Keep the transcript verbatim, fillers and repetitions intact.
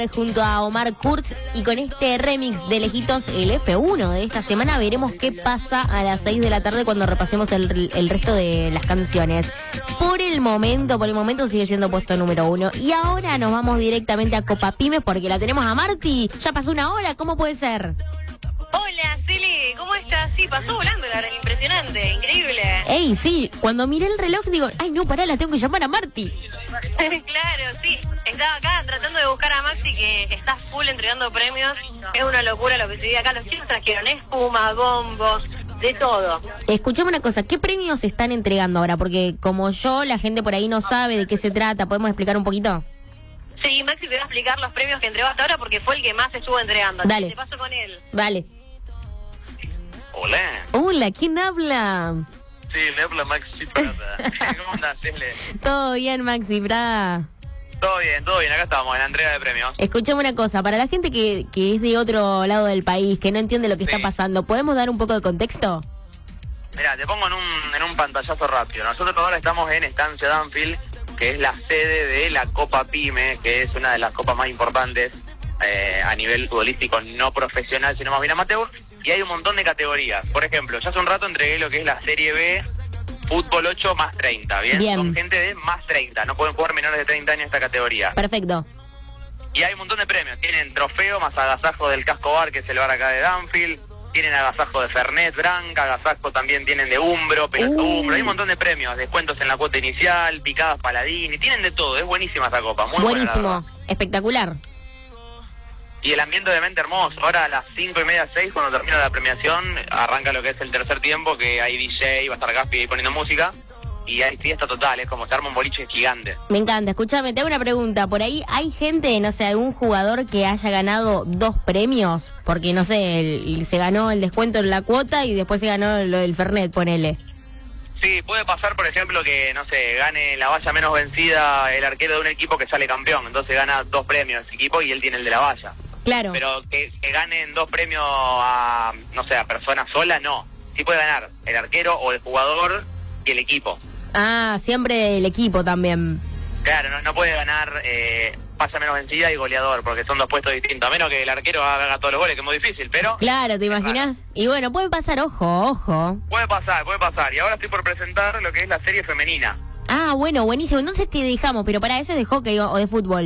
Junto a Omar Kurz y con este remix de Lejitos, el F uno de esta semana, veremos qué pasa a las seis de la tarde cuando repasemos el, el resto de las canciones. Por el momento, por el momento sigue siendo puesto número uno. Y ahora nos vamos directamente a Copa Pymes porque la tenemos a Marti. Ya pasó una hora, ¿cómo puede ser? Hola, Cele, ¿cómo estás? Sí, pasó volando, la verdad, impresionante, increíble. Ey, sí, cuando miré el reloj digo, ay no, pará, la tengo que llamar a Marti. Claro, sí, estaba acá tratando de buscar a Maxi, que está full entregando premios. Es una locura lo que se vive acá. Los chicos trajeron espuma, bombos, de todo. Escuchame una cosa, ¿qué premios están entregando ahora? Porque como yo, la gente por ahí no sabe de qué se trata. ¿Podemos explicar un poquito? Sí, Maxi te va a explicar los premios que entregó hasta ahora porque fue el que más estuvo entregando. Dale. Te paso con él. Vale. Hola. Hola, ¿quién habla? Sí, le habla Maxi Prada. ¿Cómo andás, Cele? Todo bien, Maxi Prada. Todo bien, todo bien. Acá estamos en la entrega de premios. Escuchame una cosa, para la gente que, que es de otro lado del país, que no entiende lo que Sí. está pasando, ¿podemos dar un poco de contexto? Mirá, te pongo en un, en un pantallazo rápido. Nosotros ahora estamos en Estancia Danfield, que es la sede de la Copa Pyme, que es una de las copas más importantes eh, a nivel futbolístico no profesional, sino más bien amateur. Y hay un montón de categorías. Por ejemplo, ya hace un rato entregué lo que es la Serie B, Fútbol ocho más treinta, ¿bien? Bien. Son gente de más treinta, no pueden jugar menores de treinta años esta categoría. Perfecto. Y hay un montón de premios. Tienen trofeo más agasajo del Casco Bar, que es el bar acá de Danfield. Tienen agasajo de Fernet, Branca, agasajo también tienen de Umbro, Pedazo Uh. Umbro. Hay un montón de premios, descuentos en la cuota inicial, picadas Paladini. Tienen de todo, es buenísima esa copa, muy buena, la Buenísimo, verdad. espectacular. Y el ambiente obviamente hermoso. Ahora a las cinco y media, seis, cuando termina la premiación, arranca lo que es el tercer tiempo, que hay D J, va a estar Gaspi ahí poniendo música. Y hay fiesta total, es como se arma un boliche gigante. Me encanta. Escúchame, te hago una pregunta. Por ahí hay gente, no sé, algún jugador que haya ganado dos premios, porque no sé, el- se ganó el descuento en la cuota y después se ganó lo del Fernet, ponele. Sí, puede pasar, por ejemplo, que, no sé, gane la valla menos vencida el arquero de un equipo que sale campeón. Entonces gana dos premios ese equipo y él tiene el de la valla. Claro. Pero que, que ganen dos premios a, no sé, a persona sola, no. Sí puede ganar el arquero o el jugador y el equipo. Ah, siempre el equipo también. Claro, no, no puede ganar eh, valla menos vencida y goleador, porque son dos puestos distintos. A menos que el arquero haga todos los goles, que es muy difícil, pero... Claro, ¿te imaginas? Y bueno, puede pasar, ojo, ojo. Puede pasar, puede pasar. Y ahora estoy por presentar lo que es la serie femenina. Ah, bueno, buenísimo. Entonces te dejamos, pero para eso es de hockey o o de fútbol.